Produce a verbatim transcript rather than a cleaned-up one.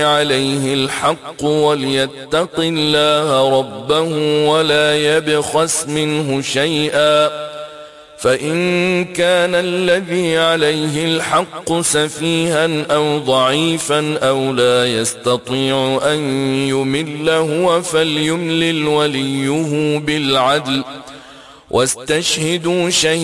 عليه الحق وليتق الله ربه ولا يبخس منه شيئا، فإن كان الذي عليه الحق سفيها أو ضعيفا أو لا يستطيع أن يمل هو فليملل وليه بالعدل واستشهدوا شهيدا